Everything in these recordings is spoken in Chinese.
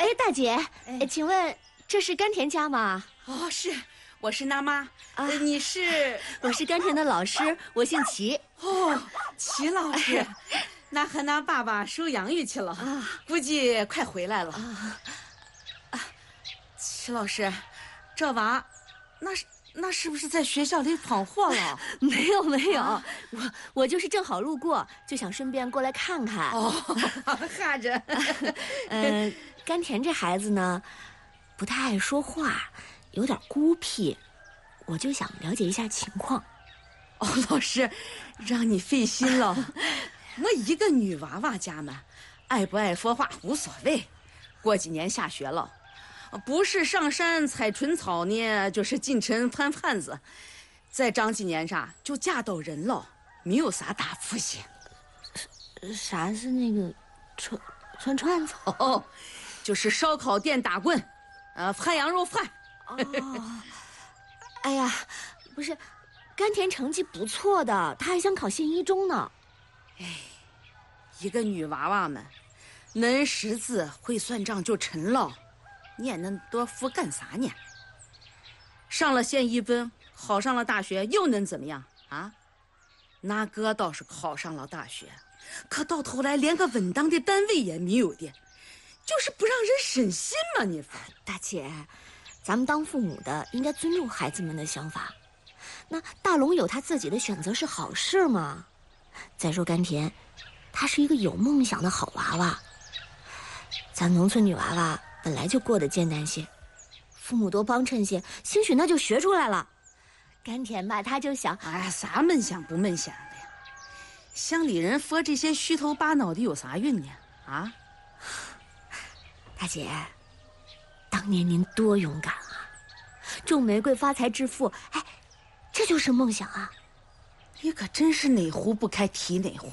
大姐，请问这是甘田家吗？ 哦，是，我是娜妈。你是？ 我是甘田的老师，我姓齐。 哦，齐老师，那和那爸爸收养育去了啊，估计快回来了啊。齐老师，这娃，那是不是在学校里闯祸了？ 没有，我就是正好路过，就想顺便过来看看。 哦，哈着。 甘田这孩子呢，不太爱说话，有点孤僻，我就想了解一下情况。 哦，老师，让你费心了。我一个女娃娃家嘛，爱不爱说话无所谓。过几年下学了，不是上山采春草呢，就是进城翻贩子。再长几年就嫁到人了，没有啥大福气。 啥是那个串串子？ 哦，就是烧烤店打棍，涮羊肉饭。 哦，哎呀，不是，甘田成绩不错的，他还想考县一中呢。 哎，一个女娃娃们，能识字会算账就成了，念那么多书干啥呢？上了县一中，考上了大学，又能怎么样啊？那哥倒是考上了大学，可到头来连个稳当的单位也没有的，就是不让人省心嘛！你说， 大姐，咱们当父母的应该尊重孩子们的想法。那大龙有他自己的选择是好事吗？再说甘田，他是一个有梦想的好娃娃。咱农村女娃娃本来就过得艰难些，父母多帮衬些，兴许那就学出来了。甘田吧，他就想， 哎，啥梦想不梦想的呀？乡里人说这些虚头巴脑的有啥用呢？啊， 大姐，当年您多勇敢啊！种玫瑰发财致富，哎，这就是梦想啊！ 你可真是哪壶不开提哪壶。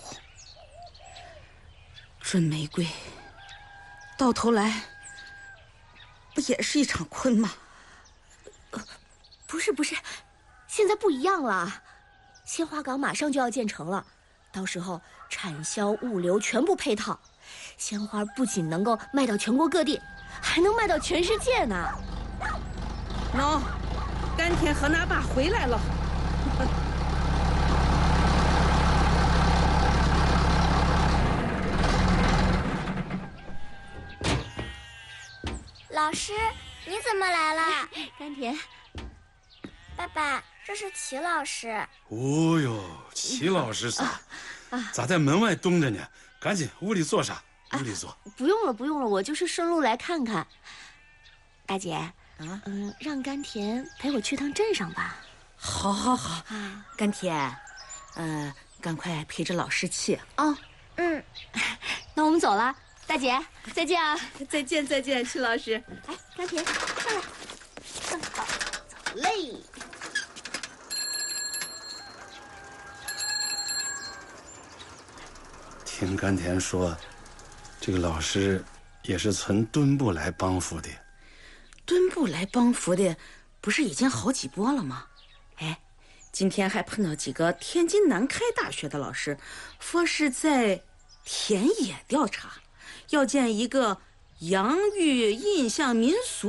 种玫瑰，到头来不也是一场空吗？ 不是，现在不一样了，鲜花岗马上就要建成了，到时候产销物流全部配套，鲜花不仅能够卖到全国各地，还能卖到全世界呢。 喏，甘田和那爸回来了。 老师，你怎么来了？ 甘田， 爸爸，这是齐老师。 哦呦，齐老师仨，咋在门外蹲着呢？赶紧屋里坐上，屋里坐。 不用了，我就是顺路来看看。大姐，让甘田陪我去趟镇上吧。 好啊，甘田，赶快陪着老师去啊。 那我们走了。大姐，再见啊！ 再见，齐老师。 哎，甘田，上来，正好，走嘞。 听甘田说，这个老师也是从墩部来帮扶的。 墩部来帮扶的，不是已经好几波了吗？哎，今天还碰到几个天津南开大学的老师，说是在田野调查。要建一个洋芋印象民俗